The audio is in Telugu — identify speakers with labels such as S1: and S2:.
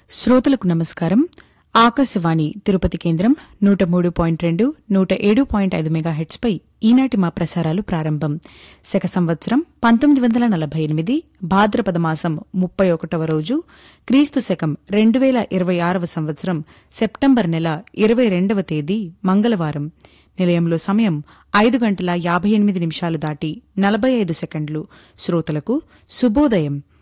S1: శ్రోతలకు నమస్కారం. ఆకాశవాణి తిరుపతి కేంద్రం 103.2, 107.5 మెగాహెర్ట్జ్పై ఈనాటి మా ప్రసారాలు ప్రారంభం. శక సంవత్సరం 1948 భాద్రపద మాసం 31వ రోజు, క్రీస్తు శకం 2026వ సంవత్సరం సెప్టెంబర్ నెల 22వ తేదీ మంగళవారం. నిలయంలో సమయం 5 గంటల 58 నిమిషాలు దాటి 45 సెకండ్లు. శ్రోతలకు శుభోదయం.